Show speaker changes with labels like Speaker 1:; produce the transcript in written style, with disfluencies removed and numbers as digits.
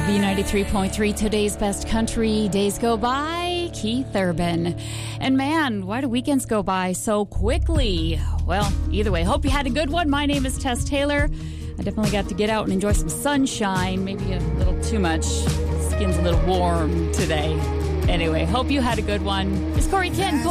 Speaker 1: V93.3, today's best country. Days go by, Keith Urban. And man, why do weekends go by so quickly? Well, either way, hope you had a good one. My name is Tess Taylor. I definitely got to get out and enjoy some sunshine, maybe a little too much. Skin's a little warm today. Anyway, hope you had a good one. It's Corey Ken.